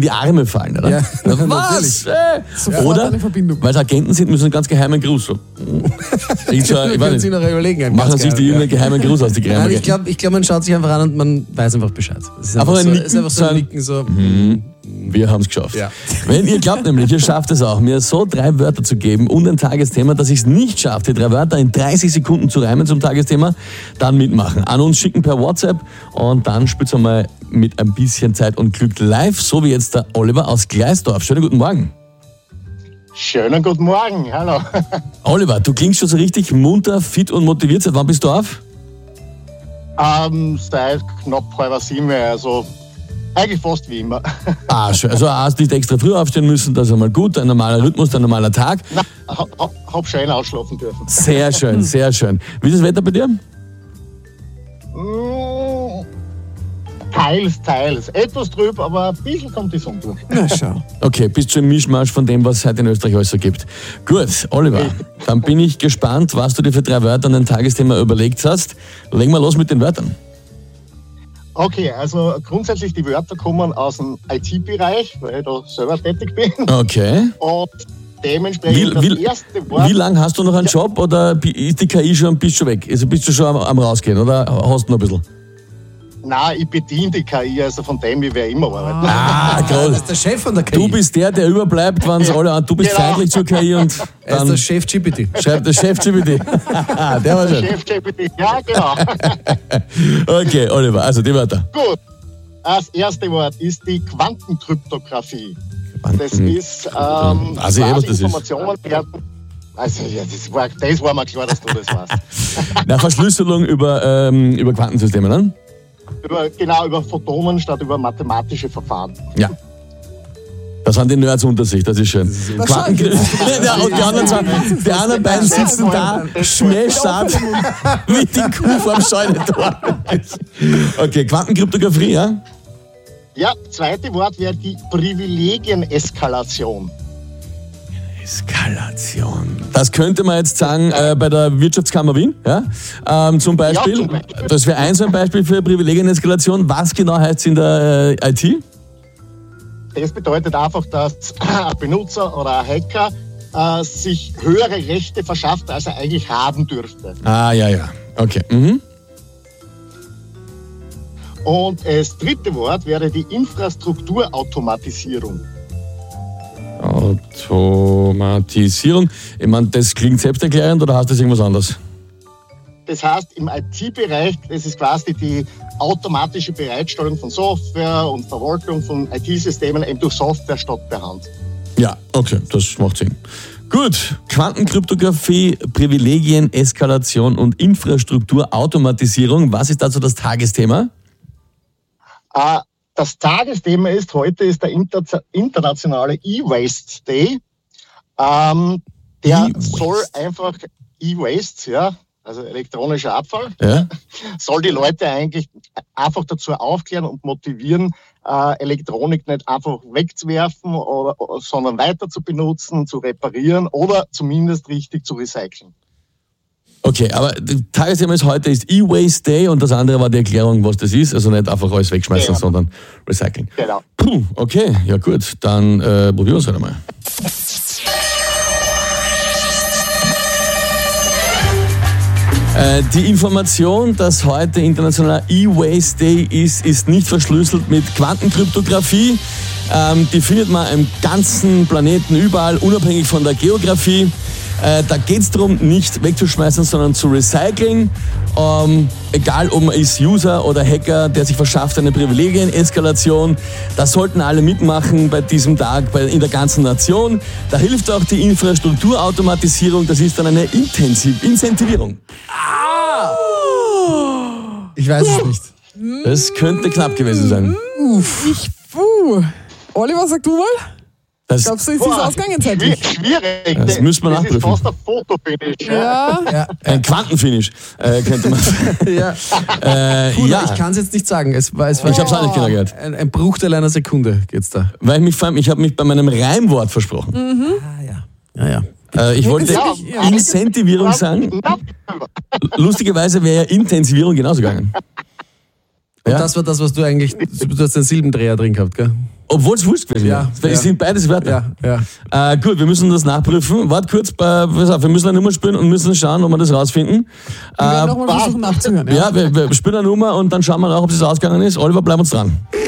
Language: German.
die Arme fallen, oder? Ja, was? Sofort Oder, eine Verbindung. weil es Agenten sind, müssen einen ganz geheimen Gruß. So. Ich können Sie noch überlegen. Machen sich die irgendeinen geheimen Gruß aus, die Krämer. Nein, ich glaub, man schaut sich einfach an und man weiß einfach Bescheid. Es ist Aber einfach, ein so, es ist einfach so ein Nicken so. Wir haben es geschafft. Ja. Wenn ihr glaubt nämlich, ihr schafft es auch, mir so 3 Wörter zu geben und ein Tagesthema, dass ich es nicht schaffe, die 3 Wörter in 30 Sekunden zu reimen zum Tagesthema, dann mitmachen. An uns schicken per WhatsApp und dann spielt es mal mit ein bisschen Zeit und Glück live, so wie jetzt der Oliver aus Gleisdorf. Schönen guten Morgen. Schönen guten Morgen, hallo. Oliver, du klingst schon so richtig munter, fit und motiviert. Seit wann bist du auf? Seit knapp 6:30, also eigentlich fast wie immer. Ah, schön. Also hast du nicht extra früh aufstehen müssen, das ist einmal gut, ein normaler Rhythmus, ein normaler Tag. Nein, hab schön ausschlafen dürfen. Sehr schön, sehr schön. Wie ist das Wetter bei dir? Teils. Etwas trüb, aber ein bisschen kommt die Sonne durch. Na schau. Okay, bist du im Mischmasch von dem, was es heute in Österreich alles so gibt. Gut, Oliver, dann bin ich gespannt, was du dir für 3 Wörter an ein Tagesthema überlegt hast. Legen wir los mit den Wörtern. Okay, also grundsätzlich die Wörter kommen aus dem IT-Bereich, weil ich da selber tätig bin. Okay. Und dementsprechend das erste Wort... Wie lange hast du noch einen Job oder ist die KI schon, bist du weg? Also bist du schon am Rausgehen oder hast du noch ein bisschen? Nein, ich bediene die KI, also von dem ich werde immer arbeiten. Ah, Das groß. ist der Chef von der KI. Du bist der überbleibt, wenn es alle an. Du bist Genau. feindlich zur KI und Er ist dann der Chef GPT. schreibt der Chef GPT. Der war schön. Chef-GPT, ja genau. Okay, Oliver, also die Wörter. Gut, das erste Wort ist die Quantenkryptographie. Das ist Also was das ist. Informationen werden. Also ja, das war mir klar, dass du das weißt. Na, Verschlüsselung über Quantensysteme, ne? Über Photonen statt über mathematische Verfahren. Ja. Das sind die Nerds unter sich, das ist schön. Ja, und die anderen beiden sitzen da, schmähsart, wie die Kuh vorm Scheunentor. Okay, Quantenkryptographie, ja? Ja, zweite Wort wäre die Privilegieneskalation. Eskalation. Das könnte man jetzt sagen bei der Wirtschaftskammer Wien, ja? Zum Beispiel. Ja, zum Beispiel. Das wäre ein Beispiel für Privilegieneskalation. Was genau heißt es in der IT? Das bedeutet einfach, dass ein Benutzer oder ein Hacker sich höhere Rechte verschafft, als er eigentlich haben dürfte. Ah, ja. Okay. Mhm. Und das dritte Wort wäre die Infrastrukturautomatisierung. Automatisierung. Ich meine, das klingt selbsterklärend oder hast du das irgendwas anderes? Das heißt, im IT-Bereich, das ist quasi die automatische Bereitstellung von Software und Verwaltung von IT-Systemen eben durch Software statt per Hand. Ja, okay, das macht Sinn. Gut, Quantenkryptographie, Privilegien, Eskalation und Infrastrukturautomatisierung. Was ist dazu das Tagesthema? Das Tagesthema heute ist der internationale E-Waste Day. Der soll einfach E-Waste, ja, also elektronischer Abfall, Ja? soll die Leute eigentlich einfach dazu aufklären und motivieren, Elektronik nicht einfach wegzuwerfen, sondern weiter zu benutzen, zu reparieren oder zumindest richtig zu recyceln. Okay, aber das Tagesthema heute ist E-Waste Day und das andere war die Erklärung, was das ist. Also nicht einfach alles wegschmeißen, Genau. sondern recyceln. Genau. Puh, okay, ja gut, dann probieren wir es halt einmal. Die Information, dass heute internationaler E-Waste Day ist nicht verschlüsselt mit Quantenkryptographie. Die findet man im ganzen Planeten überall, unabhängig von der Geografie. Da geht es darum, nicht wegzuschmeißen, sondern zu recyceln. Egal, ob man ist User oder Hacker, der sich verschafft eine Privilegieneskalation. Da sollten alle mitmachen bei diesem Tag in der ganzen Nation. Da hilft auch die Infrastrukturautomatisierung. Das ist dann eine Incentivierung. Ich weiß es nicht. Das könnte knapp gewesen sein. Oliver, sag du mal. Glaubst du, ist es ausgegangen zeitlich? Schwierig. Das müssen wir Das ist nachprüfen. fast ein Fotofinish. Ja. Ein Quantenfinish, könnte man sagen. Ja. Ja, Ich kann es jetzt nicht sagen. Es war ich habe es auch nicht genau gehört. ein Bruchteil einer Sekunde geht's da. Weil ich habe mich bei meinem Reimwort versprochen. Ja. Ich wollte Ja, Incentivierung sagen. Lustigerweise wäre ja Intensivierung genauso gegangen. Und Ja? das war das, was du eigentlich... Du hast den Silbendreher drin gehabt, gell? Obwohl es wurscht gewesen Ja, wäre. Es sind beides Wörter. Ja. Gut, wir müssen das nachprüfen. Wart kurz, pass auf, wir müssen eine Nummer spielen und müssen schauen, ob wir das rausfinden. Wir werden nochmal versuchen nachzuhören. Ja, wir spielen eine Nummer und dann schauen wir nach, ob es ausgegangen ist. Oliver, bleib uns dran.